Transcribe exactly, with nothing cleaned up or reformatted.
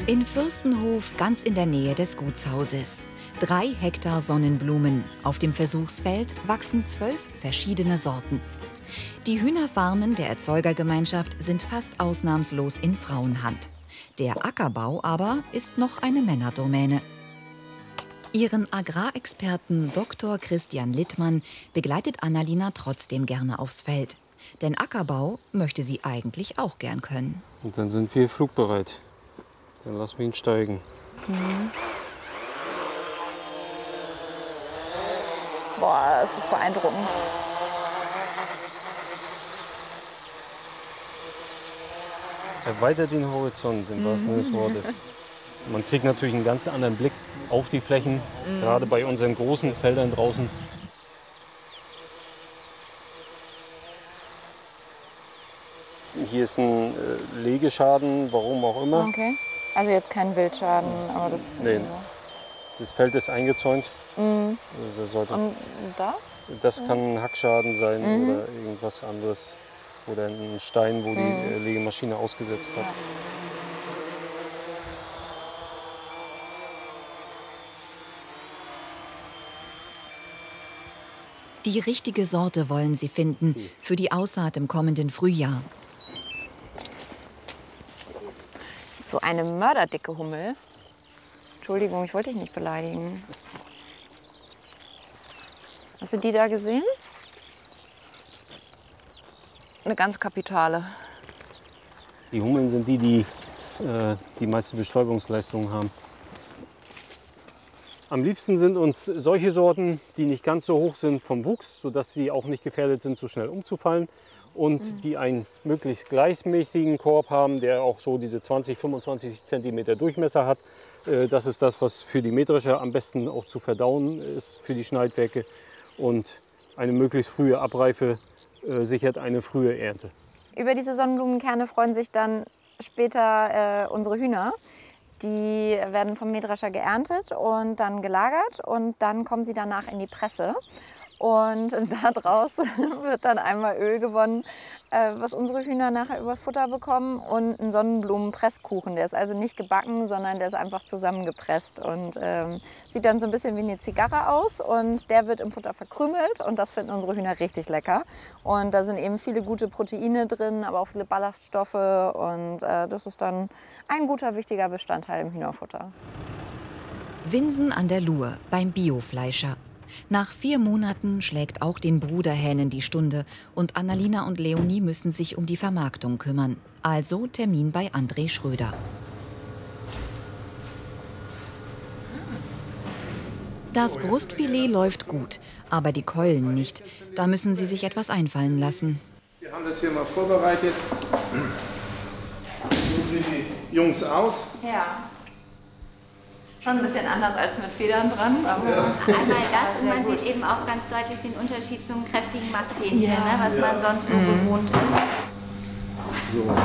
In Fürstenhof, ganz in der Nähe des Gutshauses. Drei Hektar Sonnenblumen. Auf dem Versuchsfeld wachsen zwölf verschiedene Sorten. Die Hühnerfarmen der Erzeugergemeinschaft sind fast ausnahmslos in Frauenhand. Der Ackerbau aber ist noch eine Männerdomäne. Ihren Agrarexperten Doktor Christian Littmann begleitet Annalena trotzdem gerne aufs Feld. Denn Ackerbau möchte sie eigentlich auch gern können. Und dann sind wir flugbereit. Dann lassen wir ihn steigen. Mhm. Boah, das ist beeindruckend. Erweitert den Horizont, im wahrsten Sinne des Wortes. Man kriegt natürlich einen ganz anderen Blick auf die Flächen, mhm. gerade bei unseren großen Feldern draußen. Hier ist ein äh, Legeschaden, warum auch immer. Okay. Also jetzt kein Wildschaden, aber das... Nee, das Feld ist eingezäunt. Mhm. Also das, sollte, Und das? das kann ein Hackschaden sein mhm. oder irgendwas anderes. Oder ein Stein, wo mhm. die äh, Legemaschine ausgesetzt hat. Ja. Die richtige Sorte wollen sie finden für die Aussaat im kommenden Frühjahr. Das ist so eine mörderdicke Hummel. Entschuldigung, ich wollte dich nicht beleidigen. Hast du die da gesehen? Eine ganz kapitale. Die Hummeln sind die, die äh, die meiste Bestäubungsleistung haben. Am liebsten sind uns solche Sorten, die nicht ganz so hoch sind vom Wuchs, sodass sie auch nicht gefährdet sind, so schnell umzufallen. Und mhm. die einen möglichst gleichmäßigen Korb haben, der auch so diese zwanzig, fünfundzwanzig Zentimeter Durchmesser hat. Das ist das, was für die Mähdrescher am besten auch zu verdauen ist, für die Schneidwerke. Und eine möglichst frühe Abreife äh, sichert eine frühe Ernte. Über diese Sonnenblumenkerne freuen sich dann später äh, unsere Hühner. Die werden vom Mähdrescher geerntet und dann gelagert und dann kommen sie danach in die Presse. Und daraus wird dann einmal Öl gewonnen, was unsere Hühner nachher übers Futter bekommen, und ein Sonnenblumenpresskuchen. Der ist also nicht gebacken, sondern der ist einfach zusammengepresst und ähm, sieht dann so ein bisschen wie eine Zigarre aus. Und der wird im Futter verkrümelt und das finden unsere Hühner richtig lecker. Und da sind eben viele gute Proteine drin, aber auch viele Ballaststoffe. Und äh, das ist dann ein guter, wichtiger Bestandteil im Hühnerfutter. Winsen an der Luhr beim Biofleischer. Nach vier Monaten schlägt auch den Bruderhähnen die Stunde und Annalena und Leonie müssen sich um die Vermarktung kümmern. Also Termin bei André Schröder. Das Brustfilet läuft gut, aber die Keulen nicht. Da müssen sie sich etwas einfallen lassen. Wir haben das hier mal vorbereitet. So sehen die Jungs aus. Ja. Schon ein bisschen anders als mit Federn dran. Aber ja. Einmal das und man gut. Sieht eben auch ganz deutlich den Unterschied zum kräftigen Masthähnchen, ja. ne, was ja. man sonst so mhm. gewohnt ist. So.